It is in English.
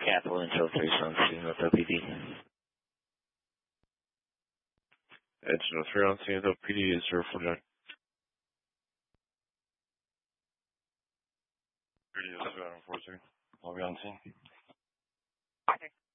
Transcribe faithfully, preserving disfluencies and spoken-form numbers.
Kathleen Show three seven two North O P D. Edge three one two North O P D is zero four nine. Radio seven four two. I'll be on scene. Okay.